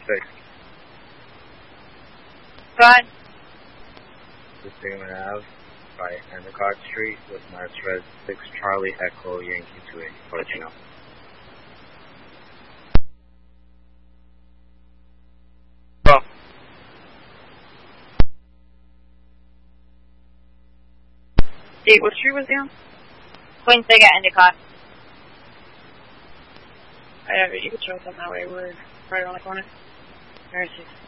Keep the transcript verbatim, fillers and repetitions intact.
six. Go ahead. Sigma Ave by Endicott Street with Mass Res six Charlie Echo Yankee two eight. I'll let you know. Go. Date, what street was he on? Queen Sig at Endicott. I have it. You can show us on that way. We're right around the corner. There's six.